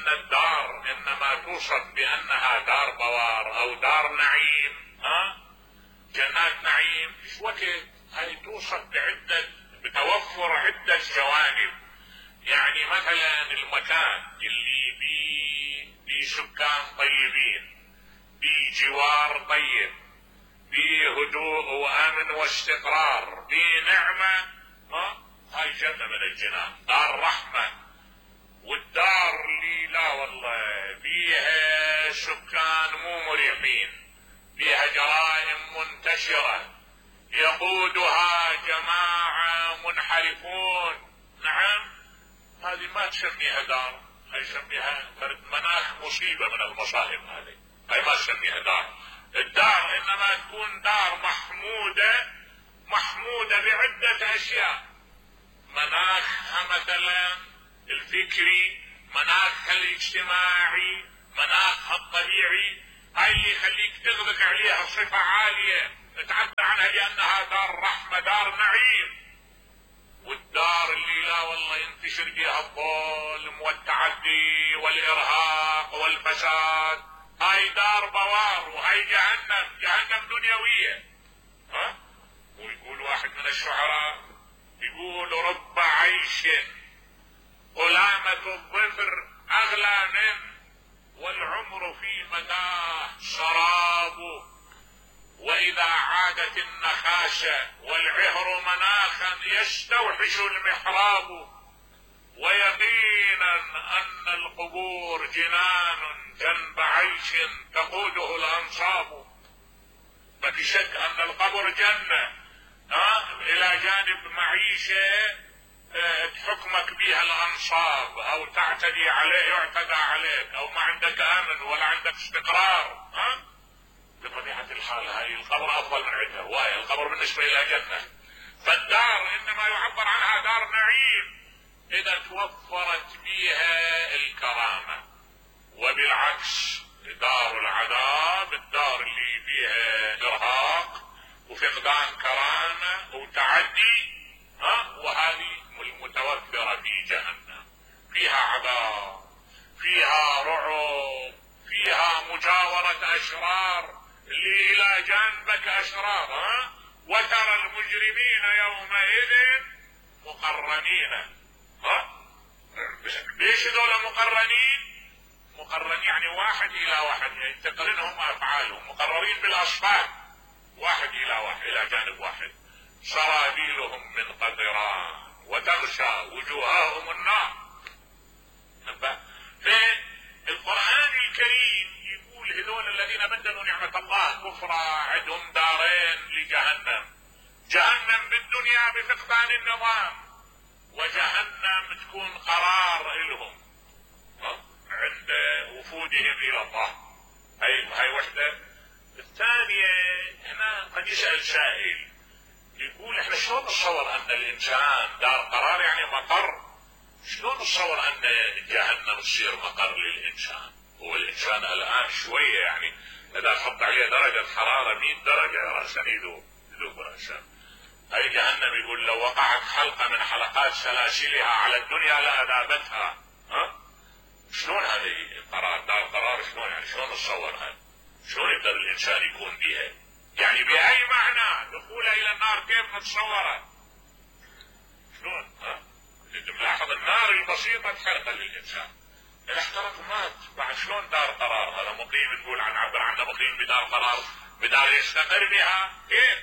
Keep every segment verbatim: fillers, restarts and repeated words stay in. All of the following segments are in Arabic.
ان الدار انما توصف بانها دار بوار او دار نعيم، ها جنات نعيم، ايش وقت هذه توصف بعدة بتوفر عدة جوانب. يعني مثلا المكان اللي بيه بيه سكان طيبين، بيه جوار طيب، بيه هدوء وامن واستقرار، بيه نعمة، ها هاي جنة من الجنان، دار رحمة. والدار اللي لا والله بيها سكان مو مريحين، بيها جرائم منتشرة يقودها جماعة منحرفون، نعم هذه ما تسميها دار، هاي تسميها مناخ مصيبة من المصائب، هذه هاي ما تسميها دار. الدار انما تكون دار محمودة، محمودة بعدة اشياء، مناخها مثلا الفكري، مناخها الاجتماعي، مناخها الطبيعي، هاي اللي يخليك تغلق عليها صفة عالية تعبر عنها بأنها دار رحمة، دار نعيم. والدار اللي لا والله ينتشر فيها الظلم والتعدي والإرهاق والفساد، هاي دار بوار، وهاي جهنم، جهنم دنيوية. ها ويقول واحد من الشعراء يقول رب عيش قلامة الظفر أغلى منه، والعمر في مداه شراب، وإذا عادت النخاشة والعهر مناخا يستوحش المحراب، ويقينا أن القبور جنان جنب عيش تقوده الأنصاب. ما في شك أن القبر جنة، ها إلى جانب معيشة تحكمك بها الأنصاب، أو تعتدي عليه يعتدى عليك، أو ما عندك أمن ولا عندك استقرار، ها بطبيعة الحال هاي القبر أفضل من عندها، وهي القبر بالنسبة إلى جنة. فالدار إنما يعبر عنها دار نعيم إذا توفرت بها الكرامة، وبالعكس دار العذاب الدار اللي فيها إرهاق وفقدان كرامة وتعدي، ها وهذه المتوفرة في جهنم، فيها عذاب، فيها رعب، فيها مجاورة أشرار، اللي إلى جانبك أشرار، ها وترى المجرمين يومئذ مقرنين. ها ليش دول مقرنين؟ مقرن يعني واحد إلى واحد، يعني تقرنهم أفعالهم، مقررين بالأصفاد، واحد إلى واحد إلى جانب واحد. سرابيلهم من قطران وتغشى وجوههم النار. في القرآن الكريم يقول هذول الذين بدلوا نعمة الله كفرا عندهم دارين لجهنم، جهنم بالدنيا بفقدان النظام، وجهنم تكون قرار لهم عند وفودهم إلى الله. هاي هاي وحدة. الثانية هنا قد يسأل سائل يقول احنا شلون نتصور ان الانسان دار قرار يعني مقر، شلون نتصور ان جهنم تصير مقر للانسان؟ هو الانسان الان شوية يعني اذا حط عليه درجة حرارة مئة درجة رأسا يذوب يذوب رأسا. هاي جهنم يقول لو وقعت حلقة من حلقات سلاسلها على الدنيا لأذابتها. ها شلون هذه قرار دار قرار؟ شلون يعني شلون نتصور هذا؟ شلون يقدر الانسان يكون بها؟ يعني بأي معنى دخوله إلى النار كيف نتصوره؟ شلون؟ ها؟ تلاحظ النار البسيطة تحرق للإنسان، إذا احترق مات، بعد شلون دار قرار؟ هذا مقيم نقول عن عبر عنه مقيم بدار قرار، بدار يستقر بها، كيف؟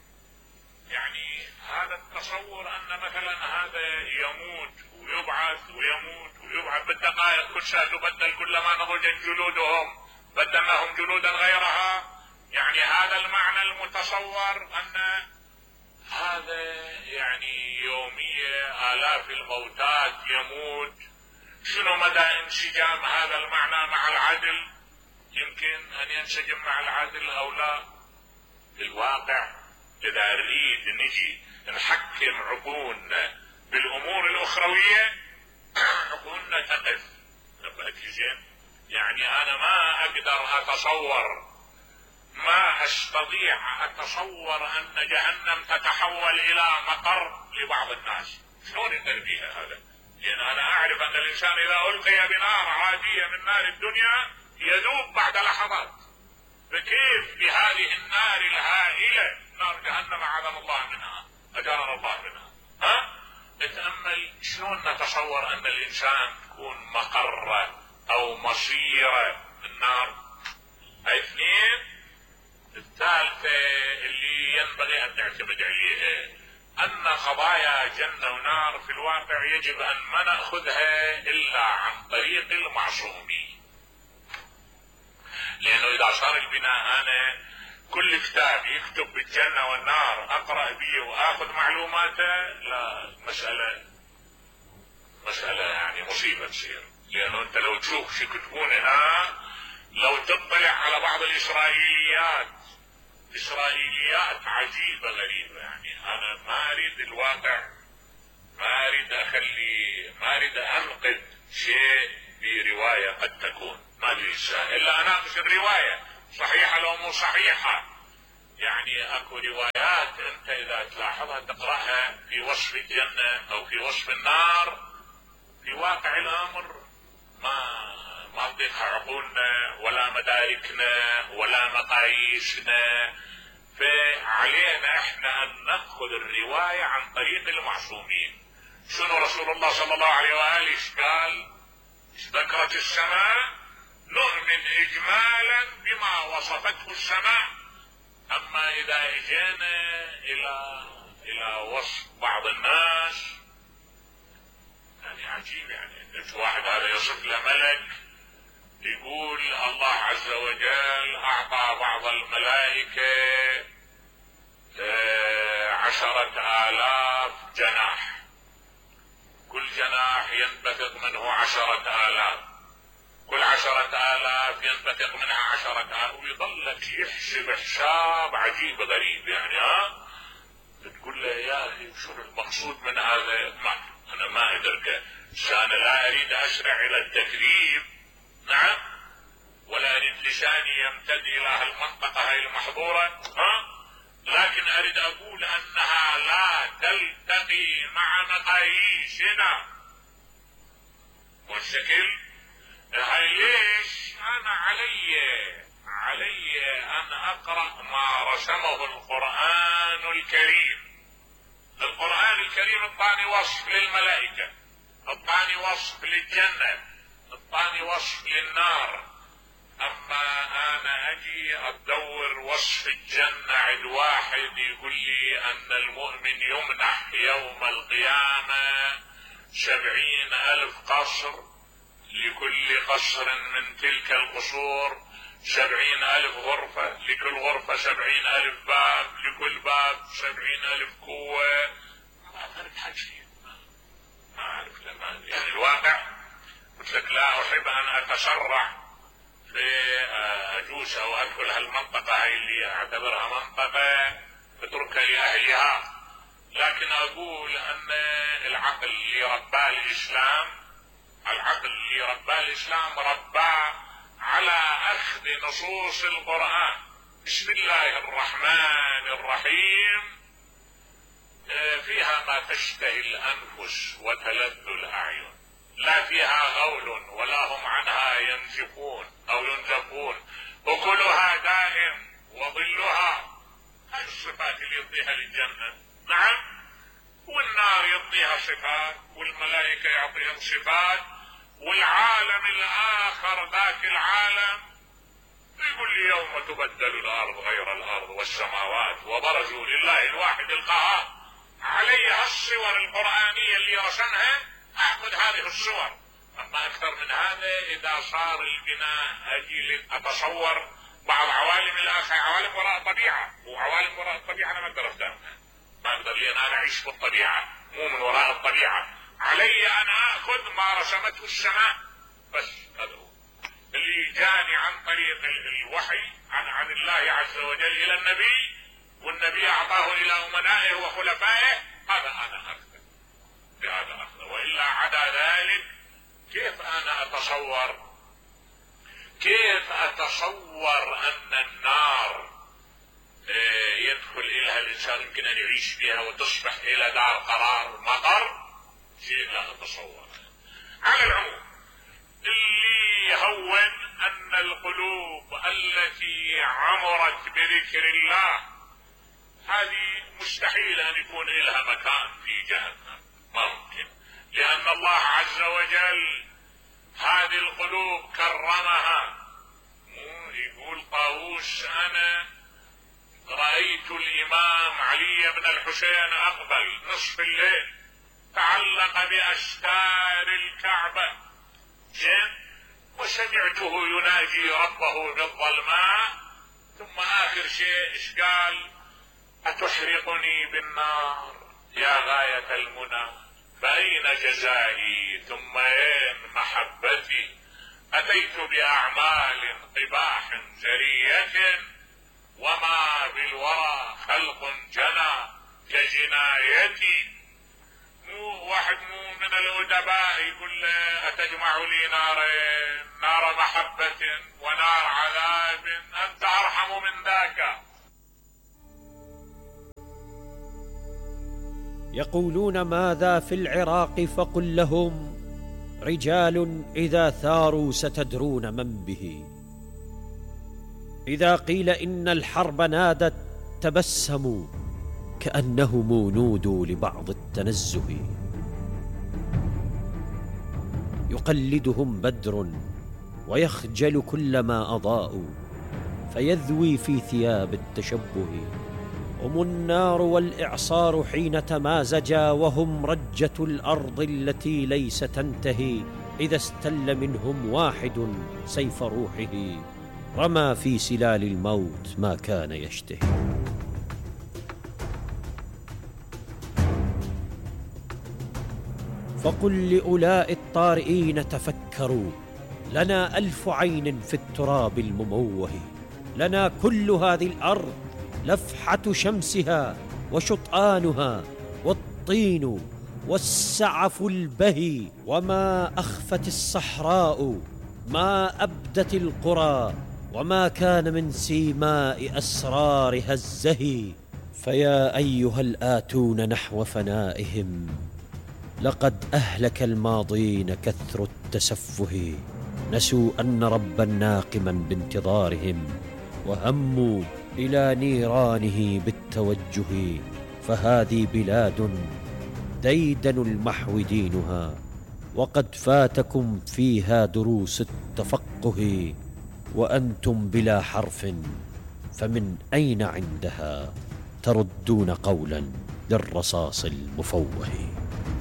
يعني هذا التصور أن مثلا هذا يموت ويبعث ويموت ويبعث بالدقائق، كل شيء تبدل كلما نضجت جلودهم بدلناهم جلودا غيرها. يعني هذا المعنى المتصور أن هذا يعني يومية آلاف الموتات يموت. شنو مدى انسجام هذا المعنى مع العدل؟ يمكن أن ينسجم مع العدل أو لا. في الواقع إذا نريد نجي نحكم عقولنا بالأمور الأخروية عقولنا تقف. زين يعني أنا ما أقدر أتصور، ما استطيع اتصور ان جهنم تتحول الى مقر لبعض الناس. شلون يقدر بيها هذا؟ لان انا اعرف أن الإنسان إذا ألقي بنار عادية من نار الدنيا يذوب بعد لحظات، فكيف بهذه النار الهائلة نار جهنم أعاذنا الله منها أجارنا الله منها؟ ها؟ نتأمل شلون نتصور أن الإنسان تكون مقرة أو مصيرة النار. هاي اثنين. الثالثة اللي ينبغي أن نعتمد عليها أن قضايا جنة ونار في الواقع يجب أن ما نأخذها إلا عن طريق المعصومين، لأنه إذا صار البناء أنا كل كتاب يكتب بالجنة والنار أقرأ به وآخذ معلوماته، لا، مسألة مسألة يعني مصيبة تصير. لأنه أنت لو تشوف شو يكتبون هنا، لو تطلع على بعض الإسرائيليات، إسرائيليات عجيبة غريبة. يعني أنا ما أريد الواقع، ما أريد أخلي، ما أريد أنقد شيء برواية قد تكون، ما أدري إلا أناقش الرواية صحيحة لو مو صحيحة. يعني أكو روايات أنت إذا تلاحظها تقرأها في وصف الجنة أو في وصف النار، في واقع الأمر ما ما تضيقها عقولنا ولا مداركنا ولا مقاييسنا. فعلينا احنا ان ناخذ الرواية عن طريق المعصومين. شنو رسول الله صلى الله عليه وآله ايش قال؟ ايش ذكرت السماء؟ نؤمن اجمالا بما وصفته السماء. اما اذا اجينا الى الى وصف بعض الناس يعني عجيب. يعني واحد هذا يصف له ملك، يقول الله عز وجل اعطى بعض الملائكة عشرة آلاف جناح، كل جناح ينبثق منه عشرة آلاف، كل عشرة آلاف ينبثق منها عشرة آلاف، ويظل لك يحسب حساب عجيب غريب. يعني ها تقول له يا اخي شو المقصود من هذا؟ ما انا ما ادرك. انا لا اريد اسرع الى التكذيب، نعم، ولا اريد لساني يمتد الى هالمنطقة هاي المحظورة، ها، لكن اريد اقول انها لا تلتقي مع مقاييسنا والشكل. هاي ليش؟ انا علي علي ان اقرأ ما رسمه القرآن الكريم. القرآن الكريم اعطاني وصف للملائكة، اعطاني وصف للجنة، اعطاني وصف للنار. اما انا اجي ادور وصف الجنة عند واحد يقول لي ان المؤمن يمنح يوم القيامة سبعين الف قصر، لكل قصر من تلك القصور سبعين الف غرفة، لكل غرفة سبعين الف باب، لكل باب سبعين الف قوة. ما أعرف حاجة، ما أعرف لما يعني الواقع. قلت لك لا أحب أن أتسرع في أجوز أو أدخل هالمنطقة هاي اللي أعتبرها منطقة اتركها لأهلها، لكن أقول أن العقل اللي رباه الإسلام، العقل اللي رباه الإسلام رباه على أخذ نصوص القرآن. بسم الله الرحمن الرحيم فيها ما تشتهي الأنفس وتلذ الأعين، لا فيها غول ولا هم عنها ينزفون أو ينزفون، أكلها دائم وظلها. هذه الصفات اللي يعطيها للجنة، نعم. والنار يعطيها صفات، والملائكة يعطيهم صفات، والعالم الآخر ذاك العالم يقول لي يوم تبدل الأرض غير الأرض والسماوات وبرزوا لله الواحد القهار. علي هالصور القرآنية اللي رسمها أخذ هذه الصور. أما أكثر من هذا إذا صار البناء أجي أتصور بعض عوالم الآخر، عوالم وراء الطبيعة، وعوالم وراء الطبيعة أنا ما أقدر أفهمها، ما أقدر، لأن أنا أعيش في الطبيعة مو من وراء الطبيعة. علي أن أخذ ما رسمته السماء بس. هذا هو اللي جاني عن طريق الوحي عن عن الله عز وجل إلى النبي، والنبي أعطاه إلى أمنائه وخلفائه، هذا أنا أخذ بهذا أخذ. وإلا عدا ذلك كيف أنا أتصور كيف أتصور أن النار يدخل إليها الإنسان يمكن أن يعيش فيها وتصبح إلى دار قرار مطر؟ شيء لا أتصور. على التي عمرت بذكر الله هذه مستحيل أن يكون لها مكان في جهنم، ممكن، لأن الله عز وجل هذه القلوب كرمها. يقول طاووس: أنا رأيت الإمام علي بن الحسين أقبل نصف الليل، تعلق بأستار الكعبة وسمعته يناجي ربه بالظلماء، ثم آخر شيء إيش قال؟ أتحرقني بالنار يا غاية المنى، فأين جزائي ثم أين محبتي؟ أتيت بأعمال قباح زرية وما بالورى خلق جنى كجنايتي. مو واحد مو من الأدباء يقول له: أتجمع لي نارين، نار محبة ونار عذاب، أنت أرحم من ذاك. يقولون: ماذا في العراق؟ فقل لهم: رجال إذا ثاروا ستدرون من به. إذا قيل إن الحرب نادت تبسموا كأنهم نودوا لبعض التنزه. يقلدهم بدر ويخجل كلما أضاءوا، فيذوي في ثياب التشبه. هم النار والإعصار حين تمازجا، وهم رجة الأرض التي ليس تنتهي. إذا استل منهم واحد سيف روحه، رمى في سلال الموت ما كان يشتهي. فقل لأولاء الطارئين تفكروا: لنا ألف عين في التراب المموه، لنا كل هذه الأرض لفحة شمسها وشطآنها والطين والسعف البهي، وما أخفت الصحراء ما أبدت القرى، وما كان من سيماء أسرارها الزهي. فيا أيها الآتون نحو فنائهم، لقد أهلك الماضين كثر التسفه. نسوا أن ربا ناقما بانتظارهم، وهموا إلى نيرانه بالتوجه. فهذه بلاد ديدن المحو دينها، وقد فاتكم فيها دروس التفقه. وأنتم بلا حرف، فمن أين عندها تردون قولا للرصاص المفوه؟